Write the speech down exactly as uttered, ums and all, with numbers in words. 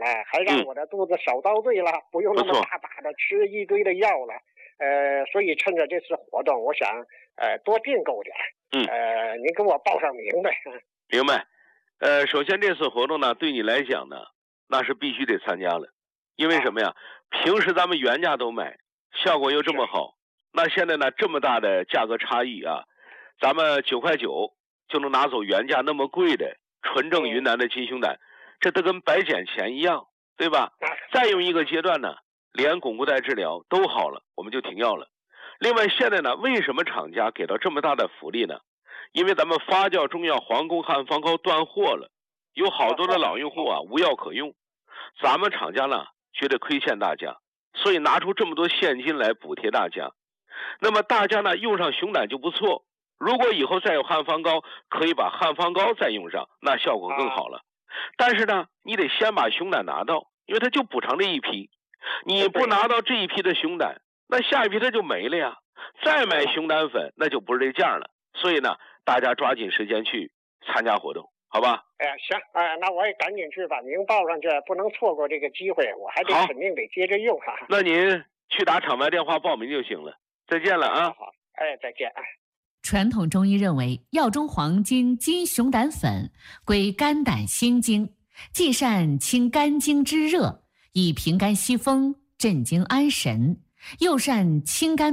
哎，还让我的肚子少遭罪了，不用那么大把的吃一堆的药了。呃，所以趁着这次活动，我想呃多订购点。 嗯， 呃，您给我报上名呗。 明白。呃，首先这次活动呢，对你来讲呢，那是必须得参加了，因为什么呀？平时咱们原价都买，效果又这么好，那现在呢这么大的价格差异啊，咱们九块九就能拿走原价那么贵的纯正云南的金熊胆，这都跟白捡钱一样，对吧？再用一个阶段呢，连巩固带治疗都好了，我们就停药了。另外现在呢，为什么厂家给到这么大的福利呢？因为咱们发酵中药皇宫汉方膏断货了，有好多的老用户啊无药可用，咱们厂家呢觉得亏欠大家，所以拿出这么多现金来补贴大家。那么大家呢用上熊胆就不错，如果以后再有汉方膏，可以把汉方膏再用上，那效果更好了。但是呢，你得先把熊胆拿到，因为它就补偿这一批，你不拿到这一批的熊胆，那下一批它就没了呀。再买熊胆粉，那就不是这价了。所以呢，大家抓紧时间去参加活动，好吧？ 哎呀，行，哎、呃，那我也赶紧去把名报上去，不能错过这个机会，我还得肯定得接着用哈。 那您去打厂牌电话报名就行了。再见了啊！ 好，好，哎，再见。 传统中医认为，药中黄金金熊胆粉归肝胆心经，既善清肝经之热，以平肝息风、镇惊安神，又善清肝